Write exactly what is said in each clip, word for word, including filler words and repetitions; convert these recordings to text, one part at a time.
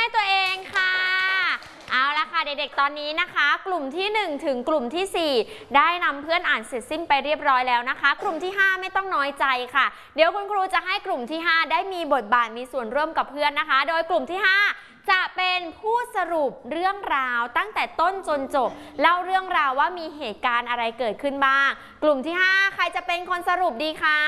ตัวเองค่ะเอาละค่ะเด็กๆตอนนี้นะคะกลุ่มที่หนึ่งถึงกลุ่มที่สี่ได้นำเพื่อนอ่านเสร็จสิ้นไปเรียบร้อยแล้วนะคะกลุ่มที่ห้าไม่ต้องน้อยใจค่ะเดี๋ยวคุณครูจะให้กลุ่มที่ห้าได้มีบทบาทมีส่วนร่วมกับเพื่อนนะคะโดยกลุ่มที่ห้าจะเป็นผู้สรุปเรื่องราวตั้งแต่ต้นจนจบเล่าเรื่องราวว่ามีเหตุการณ์อะไรเกิดขึ้นบ้างกลุ่มที่ห้าใครจะเป็นคนสรุปดีคะ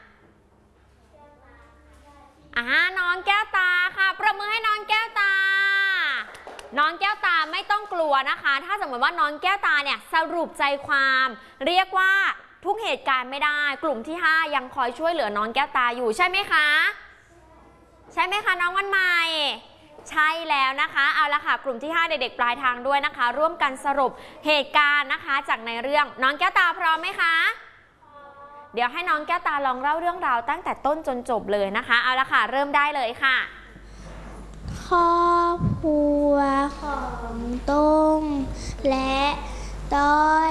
อ่าน้องแก้วตาค่ะปรบมือให้น้องแก้วตาน้องแก้วตาไม่ต้องกลัวนะคะถ้าสมมติว่าน้องแก้วตาเนี่ยสรุปใจความเรียกว่าทุกเหตุการณ์ไม่ได้กลุ่มที่ห้ายังคอยช่วยเหลือน้องแก้วตาอยู่ใช่ไหมคะใช่ไหมคะน้องวันใหม่ใช่แล้วนะคะเอาละค่ะกลุ่มที่ห้าเด็กๆปลายทางด้วยนะคะร่วมกันสรุปเหตุการณ์นะคะจากในเรื่องน้องแก้วตาพร้อมไหมคะเดี๋ยวให้น้องแก้วตาลองเล่าเรื่องราวตั้งแต่ต้นจนจบเลยนะคะเอาละค่ะเริ่มได้เลยค่ะครอบครัวของต้งและต้อย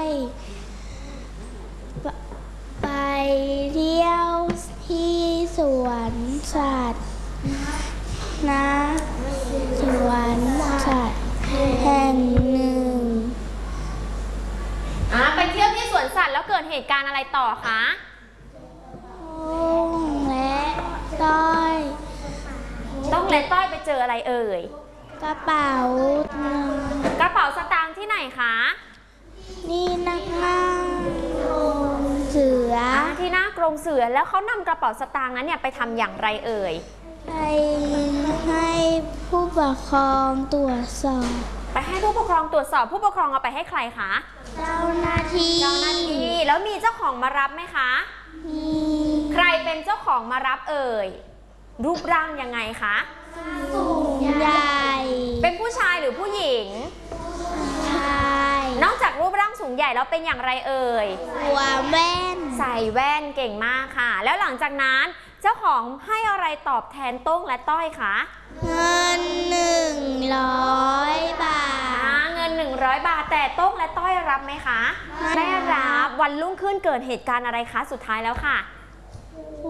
ไปเที่ยวที่สวนสัตว์นะสวนสัตว์แห่งหนึ่งอ่าไปเที่ยวที่สวนสัตว์แล้วเกิดเหตุการณ์อะไรต่อคะต้งและต้อยต้องและต้อยไปเจออะไรเอ่ยกระเป๋าเงินกระเป๋าสตางค์ที่ไหนคะนี่นักนั่งเสือที่หน้ากรงเสือแล้วเขานำกระเป๋าสตางค์นั้นเนี่ยไปทำอย่างไรเอ่ยไปให้ผู้ปกครองตรวจสอบไปให้ผู้ปกครองตรวจสอบผู้ปกครองเอาไปให้ใครคะเจ้าหน้าที่เจ้าหน้าที่แล้วมีเจ้าของมารับไหมคะมีใครเป็นเจ้าของมารับเอ่ยรูปร่างยังไงคะสูงใหญ่เป็นผู้ชายหรือผู้หญิงชายนอกจากรูปร่างสูงใหญ่แล้วเป็นอย่างไรเอ่ยสวมแว่นใส่แว่นเก่งมากค่ะแล้วหลังจากนั้นเจ้าของให้อะไรตอบแทนต้งและต้อยคะเงินหนึ่งร้อยบาทเงินหนึ่งร้อยบาทแต่ต้งและต้อยรับไหมคะไม่รับวันรุ่งขึ้นเกิดเหตุการณ์อะไรคะสุดท้ายแล้วค่ะ